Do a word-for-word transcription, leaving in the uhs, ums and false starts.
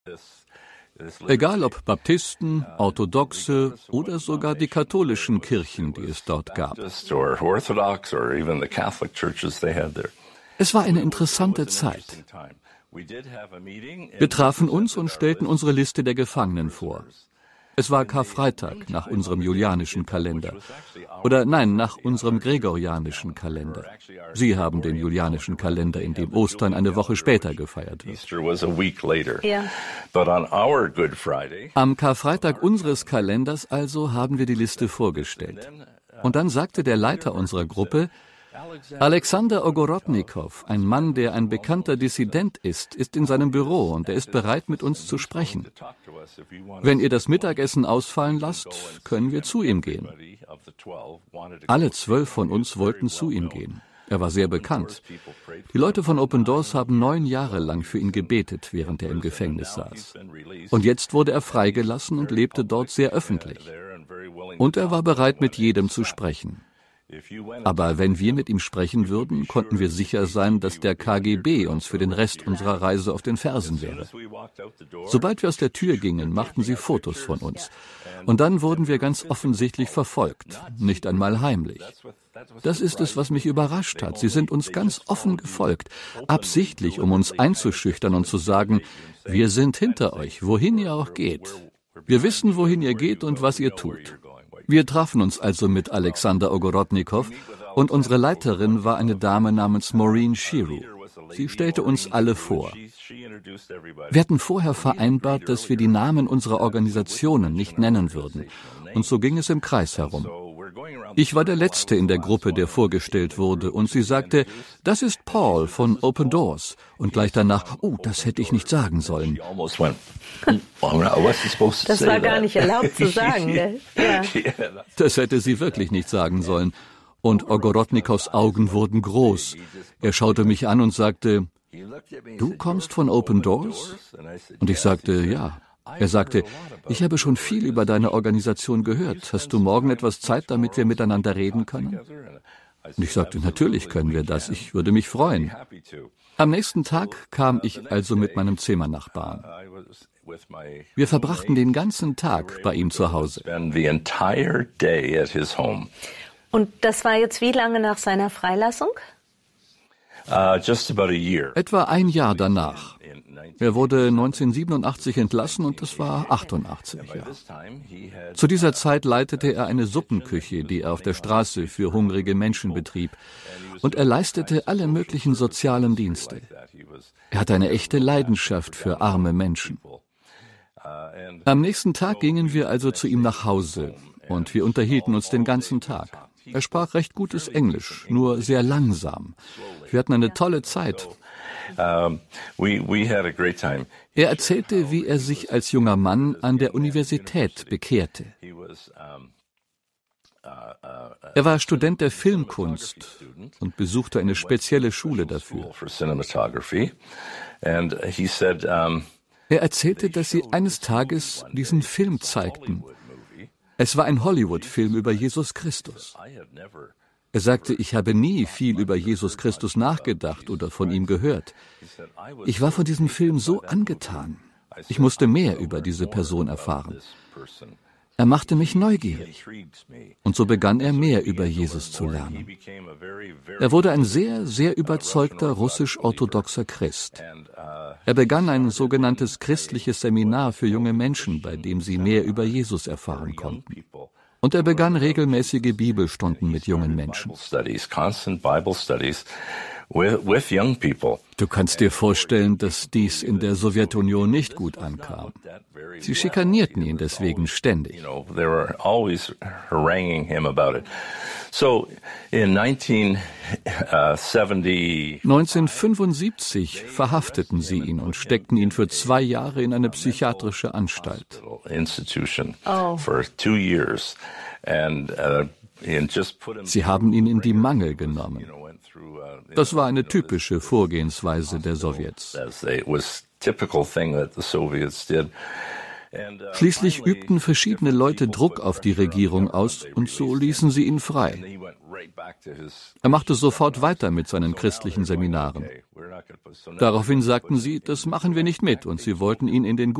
Egal ob Baptisten, Orthodoxe oder sogar die katholischen Kirchen, die es dort gab. Es war eine interessante Zeit. Wir trafen uns und stellten unsere Liste der Gefangenen vor. Es war Karfreitag nach unserem julianischen Kalender. Oder nein, nach unserem gregorianischen Kalender. Sie haben den julianischen Kalender, in dem Ostern eine Woche später gefeiert wird. Ja. Am Karfreitag unseres Kalenders also haben wir die Liste vorgestellt. Und dann sagte der Leiter unserer Gruppe: Alexander Ogorodnikow, ein Mann, der ein bekannter Dissident ist, ist in seinem Büro und er ist bereit, mit uns zu sprechen. Wenn ihr das Mittagessen ausfallen lasst, können wir zu ihm gehen. Alle zwölf von uns wollten zu ihm gehen. Er war sehr bekannt. Die Leute von Open Doors haben neun Jahre lang für ihn gebetet, während er im Gefängnis saß. Und jetzt wurde er freigelassen und lebte dort sehr öffentlich. Und er war bereit, mit jedem zu sprechen. Aber wenn wir mit ihm sprechen würden, konnten wir sicher sein, dass der K G B uns für den Rest unserer Reise auf den Fersen wäre. Sobald wir aus der Tür gingen, machten sie Fotos von uns. Und dann wurden wir ganz offensichtlich verfolgt, nicht einmal heimlich. Das ist es, was mich überrascht hat. Sie sind uns ganz offen gefolgt, absichtlich, um uns einzuschüchtern und zu sagen: Wir sind hinter euch, wohin ihr auch geht. Wir wissen, wohin ihr geht und was ihr tut. Wir trafen uns also mit Alexander Ogorodnikow und unsere Leiterin war eine Dame namens Maureen Shiru. Sie stellte uns alle vor. Wir hatten vorher vereinbart, dass wir die Namen unserer Organisationen nicht nennen würden. Und so ging es im Kreis herum. Ich war der Letzte in der Gruppe, der vorgestellt wurde, und sie sagte: Das ist Paul von Open Doors. Und gleich danach: Oh, das hätte ich nicht sagen sollen. Das war gar nicht erlaubt zu sagen, gell? Ja. Das hätte sie wirklich nicht sagen sollen. Und Ogorodnikows Augen wurden groß. Er schaute mich an und sagte: Du kommst von Open Doors? Und ich sagte: Ja. Er sagte: Ich habe schon viel über deine Organisation gehört. Hast du morgen etwas Zeit, damit wir miteinander reden können? Und ich sagte: Natürlich können wir das. Ich würde mich freuen. Am nächsten Tag kam ich also mit meinem Zimmernachbarn. Wir verbrachten den ganzen Tag bei ihm zu Hause. Und das war jetzt wie lange nach seiner Freilassung? Etwa ein Jahr danach. Er wurde neunzehnhundertsiebenundachtzig entlassen und das war achtundachtzig. Ja. Zu dieser Zeit leitete er eine Suppenküche, die er auf der Straße für hungrige Menschen betrieb. Und er leistete alle möglichen sozialen Dienste. Er hatte eine echte Leidenschaft für arme Menschen. Am nächsten Tag gingen wir also zu ihm nach Hause und wir unterhielten uns den ganzen Tag. Er sprach recht gutes Englisch, nur sehr langsam. Wir hatten eine tolle Zeit. Er erzählte, wie er sich als junger Mann an der Universität bekehrte. Er war Student der Filmkunst und besuchte eine spezielle Schule dafür. Er erzählte, dass sie eines Tages diesen Film zeigten. Es war ein Hollywood-Film über Jesus Christus. Er sagte: Ich habe nie viel über Jesus Christus nachgedacht oder von ihm gehört. Ich war von diesem Film so angetan. Ich musste mehr über diese Person erfahren. Er machte mich neugierig. Und so begann er mehr über Jesus zu lernen. Er wurde ein sehr, sehr überzeugter russisch-orthodoxer Christ. Er begann ein sogenanntes christliches Seminar für junge Menschen, bei dem sie mehr über Jesus erfahren konnten. Und er begann regelmäßige Bibelstunden mit jungen Menschen. Du kannst dir vorstellen, dass dies in der Sowjetunion nicht gut ankam. Sie schikanierten ihn deswegen ständig. neunzehnhundertfünfundsiebzig verhafteten sie ihn und steckten ihn für zwei Jahre in eine psychiatrische Anstalt. Oh. Sie haben ihn in die Mangel genommen. Das war eine typische Vorgehensweise der Sowjets. Schließlich übten verschiedene Leute Druck auf die Regierung aus und so ließen sie ihn frei. Er machte sofort weiter mit seinen christlichen Seminaren. Daraufhin sagten sie, das machen wir nicht mit, und sie wollten ihn in den